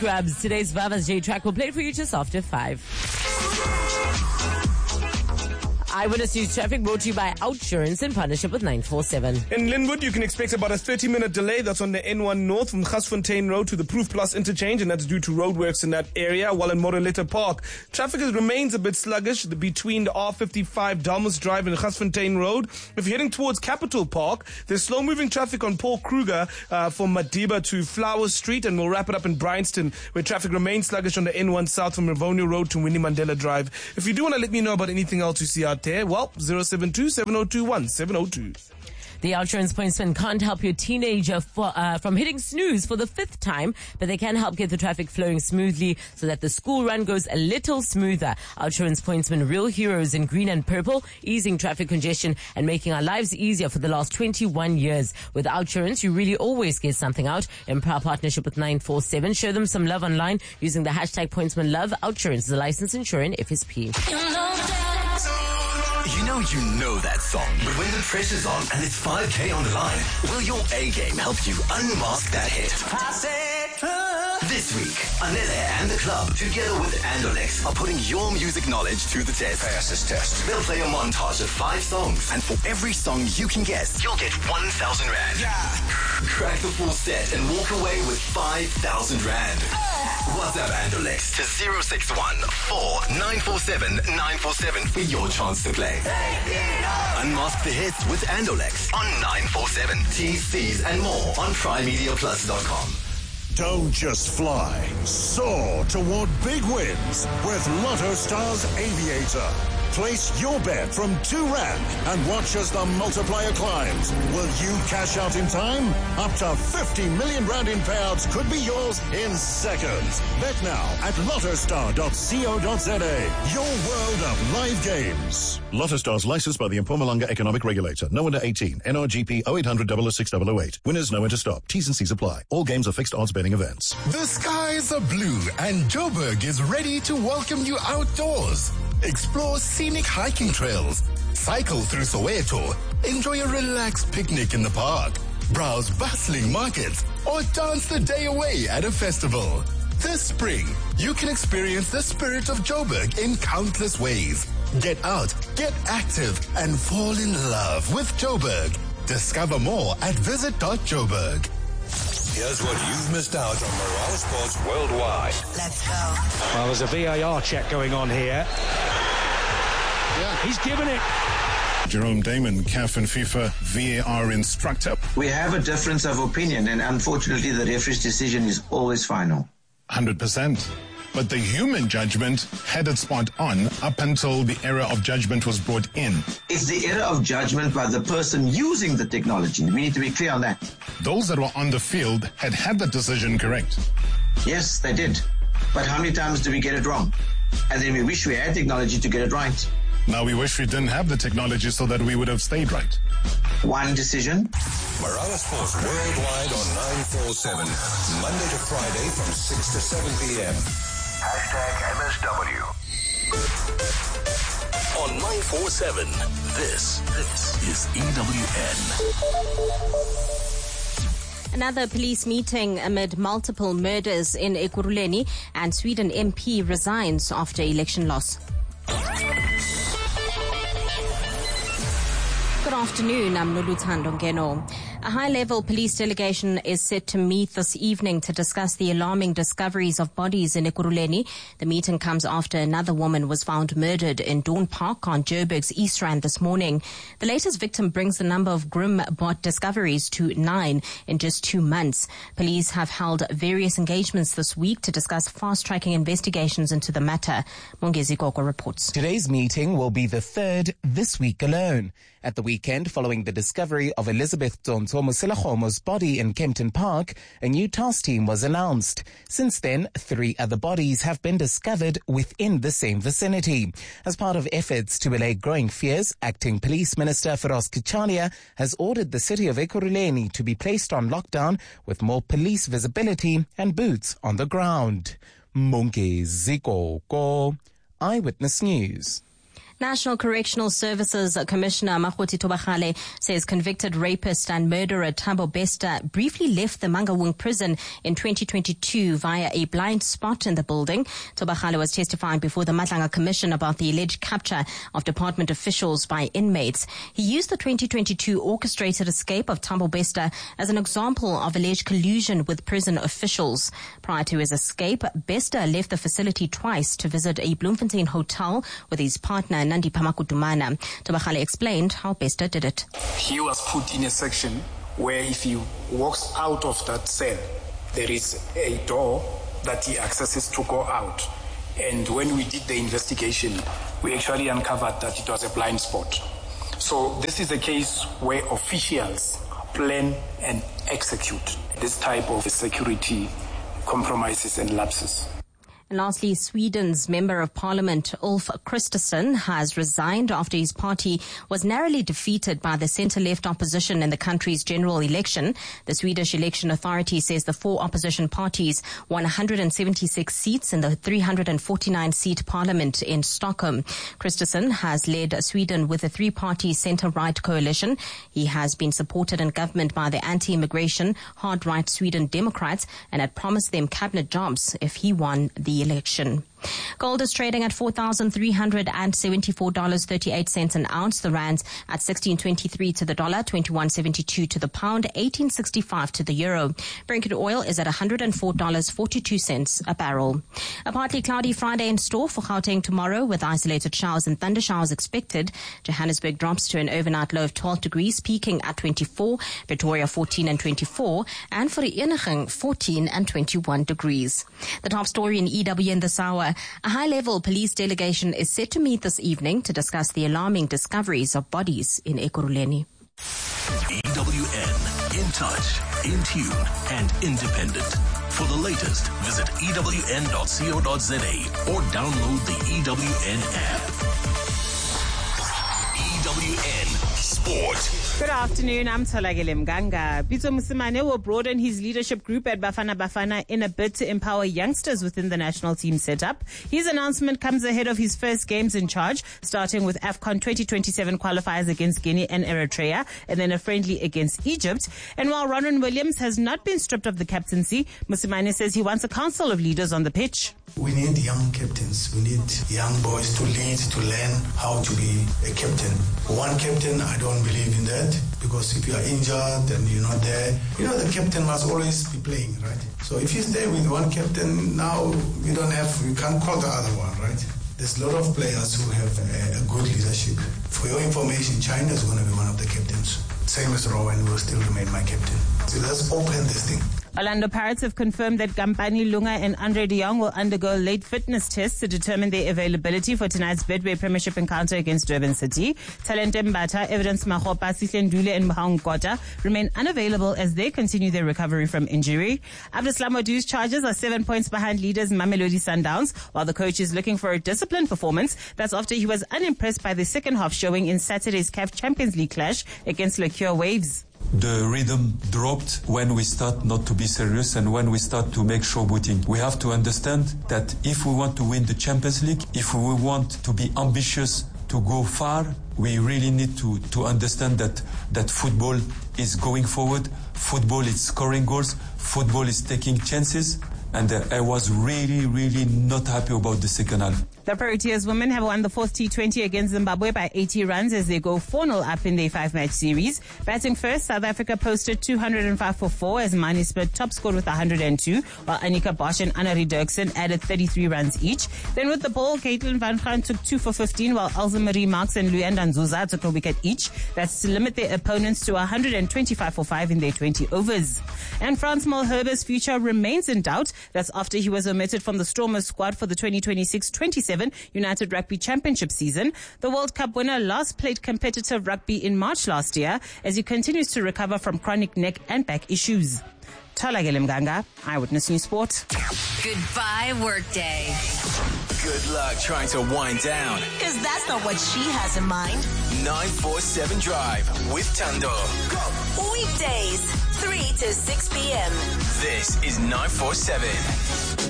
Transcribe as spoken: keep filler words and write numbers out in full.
Grabs. Today's Vava's J track will play for you just after five. Eyewitness News Traffic brought to you by Outsurance in partnership with nine four seven. In Linwood, you can expect about a thirty-minute delay. That's on the N one North from Gasfontein Road to the Proof Plus interchange, and that's due to roadworks in that area. While in Moreleta Park, traffic is, remains a bit sluggish between the R fifty-five Dalmas Drive and Gasfontein Road. If you're heading towards Capital Park, there's slow-moving traffic on Paul Kruger uh, from Madiba to Flowers Street, and we'll wrap it up in Bryanston, where traffic remains sluggish on the N one South from Rivonia Road to Winnie Mandela Drive. If you do want to let me know about anything else you see out there, well, zero seven two, seven zero two one, seven zero two. The Outsurance Pointsman can't help your teenager for, uh, from hitting snooze for the fifth time, but they can help get the traffic flowing smoothly so that the school run goes a little smoother. Outsurance Pointsman, real heroes in green and purple, easing traffic congestion and making our lives easier for the last twenty-one years. With Outsurance, you really always get something out. In proud partnership with nine four seven, show them some love online using the hashtag PointsmanLove. Outsurance is a licensed insurer in F S P. You know you know that song, but when the pressure's on and it's five K on the line, will your A-game help you unmask that hit? I said, uh. This week, Anele and the club, together with Andolex, are putting your music knowledge to the test. Pass this test. They'll play a montage of five songs, and for every song you can guess, you'll get one thousand rand. Yeah. Crack the full set and walk away with five thousand rand. WhatsApp Andolex to zero six one, four nine four seven, nine four seven for your chance to play. Unmask the hits with Andolex on nine four seven. T's, C's and more on try media plus dot com. Don't just fly. Soar toward big wins with Lotto Stars Aviator. Place your bet from two rand and watch as the multiplier climbs. Will you cash out in time? Up to fifty million rand in payouts could be yours in seconds. Bet now at lottostar dot co dot za. Your world of live games. Lotto Stars licensed by the Mpumalanga Economic Regulator. No under eighteen. N R G P oh eight hundred, double oh six, double oh eight. Winners know when to stop. T's and C's apply. All games are fixed odds betting events. The skies are blue and Joburg is ready to welcome you outdoors. Explore scenic hiking trails, cycle through Soweto, enjoy a relaxed picnic in the park, browse bustling markets, or dance the day away at a festival. This spring, you can experience the spirit of Joburg in countless ways. Get out, get active, and fall in love with Joburg. Discover more at visit dot joburg. Here's what you've missed out on Morale Sports Worldwide. Let's go. Well, there's a V A R check going on here. Yeah, he's given it. Jerome Damon, C A F and FIFA V A R instructor. We have a difference of opinion, and unfortunately the referee's decision is always final. one hundred percent. But the human judgment had it spot on up until the error of judgment was brought in. It's the error of judgment by the person using the technology. We need to be clear on that. Those that were on the field had had the decision correct. Yes, they did. But how many times do we get it wrong? And then we wish we had technology to get it right. Now we wish we didn't have the technology so that we would have stayed right. One decision. Morale Sports Worldwide on nine four seven. Monday to Friday from six to seven p.m. Hashtag M S W. On nine four seven, this, this is E W N. Another police meeting amid multiple murders in Ekurhuleni, and Sweden M P resigns after election loss. Good afternoon, I'm Noluthando Ngeno. A high-level police delegation is set to meet this evening to discuss the alarming discoveries of bodies in Ekurhuleni. The meeting comes after another woman was found murdered in Dawn Park on Joburg's East Rand this morning. The latest victim brings the number of grim bot discoveries to nine in just two months. Police have held various engagements this week to discuss fast-tracking investigations into the matter. Mongezi Koko reports. Today's meeting will be the third this week alone. At the weekend, following the discovery of Elizabeth Tonto Mosilahomo's body in Kempton Park, a new task team was announced. Since then, three other bodies have been discovered within the same vicinity. As part of efforts to allay growing fears, Acting Police Minister Feroz Kichalia has ordered the city of Ekurhuleni to be placed on lockdown with more police visibility and boots on the ground. Mongezi Koko, Eyewitness News. National Correctional Services Commissioner Makgoti Thobagale says convicted rapist and murderer Thabo Bester briefly left the Mangaung prison in twenty twenty-two via a blind spot in the building. Thobagale was testifying before the Matlanga Commission about the alleged capture of department officials by inmates. He used the twenty twenty-two orchestrated escape of Thabo Bester as an example of alleged collusion with prison officials. Prior to his escape, Bester left the facility twice to visit a Bloemfontein hotel with his partner Nandi Pamakutumana. Thobagale explained how Bester did it. He was put in a section where if he walks out of that cell, there is a door that he accesses to go out. And when we did the investigation, we actually uncovered that it was a blind spot. So this is a case where officials plan and execute this type of security compromises and lapses. And lastly, Sweden's Member of Parliament Ulf Kristersson has resigned after his party was narrowly defeated by the centre-left opposition in the country's general election. The Swedish Election Authority says the four opposition parties won one hundred seventy-six seats in the three hundred forty-nine seat parliament in Stockholm. Kristersson has led Sweden with a three-party centre-right coalition. He has been supported in government by the anti-immigration, hard-right Sweden Democrats and had promised them cabinet jobs if he won the election. Gold is trading at four thousand three hundred seventy-four dollars and thirty-eight cents an ounce. The rand at sixteen twenty-three to the dollar, twenty-one seventy-two to the pound, eighteen sixty-five to the euro. Brent oil is at one hundred four dollars and forty-two cents a barrel. A partly cloudy Friday in store for Gauteng tomorrow with isolated showers and thunder showers expected. Johannesburg drops to an overnight low of twelve degrees, peaking at twenty-four. Pretoria fourteen and twenty-four. And for Vereeniging fourteen and twenty-one degrees. The top story in E W in this hour. A high-level police delegation is set to meet this evening to discuss the alarming discoveries of bodies in Ekurhuleni. E W N, in touch, in tune, and independent. For the latest, visit E W N dot co dot za or download the E W N app. E W N Sport. Good afternoon, I'm Tolagile Mganga. Pitso Mosimane will broaden his leadership group at Bafana Bafana in a bid to empower youngsters within the national team setup. His announcement comes ahead of his first games in charge, starting with AFCON twenty twenty-seven qualifiers against Guinea and Eritrea, and then a friendly against Egypt. And while Ronwen Williams has not been stripped of the captaincy, Mosimane says he wants a council of leaders on the pitch. We need young captains. We need young boys to lead, to learn how to be a captain. One captain, I don't believe in that, because if you are injured and you're not there, you know the captain must always be playing, right? So if you stay with one captain, now you don't have, you can't call the other one, right? There's a lot of players who have a, a good leadership. For your information, China is going to be one of the captains. Same as Rowan will still remain my captain. So let's open this thing. Orlando Pirates have confirmed that Gampani Lunga and Andre de Jong will undergo late fitness tests to determine their availability for tonight's Betway Premiership encounter against Durban City. Talente Mbata, Evidence Mahopa, Sihle Ndule and Mahang Kota remain unavailable as they continue their recovery from injury. Abdeslam Wadu's charges are seven points behind leaders Mamelodi Sundowns, while the coach is looking for a disciplined performance. That's after he was unimpressed by the second half showing in Saturday's C A F Champions League clash against Lekure Waves. The rhythm dropped when we start not to be serious and when we start to make showboating. We have to understand that if we want to win the Champions League, if we want to be ambitious to go far, we really need to, to understand that, that football is going forward, football is scoring goals, football is taking chances, and uh, I was really, really not happy about the second half. The Proteas women have won the fourth T twenty against Zimbabwe by eighty runs as they go four nil up in their five-match series. Batting first, South Africa posted two hundred five for four as Mani Smith top scored with one hundred two, while Annika Bosch and Annelie Dirksen added thirty-three runs each. Then with the ball, Caitlin Van Graan took two for fifteen, while Elsa Marie Marx and Luyanda Nzuza took a wicket each. That's to limit their opponents to one hundred twenty-five for five in their twenty overs. And Frans Malherbe's future remains in doubt. That's after he was omitted from the Stormers squad for the twenty twenty-six twenty-seven United Rugby Championship season. The World Cup winner last played competitive rugby in March last year as he continues to recover from chronic neck and back issues. Tolagile Mganga, Eyewitness News Sport. Goodbye, workday. Good luck trying to wind down. Because that's not what she has in mind. nine four seven Drive with Tando. Go. Weekdays, three to six p.m. This is nine four seven.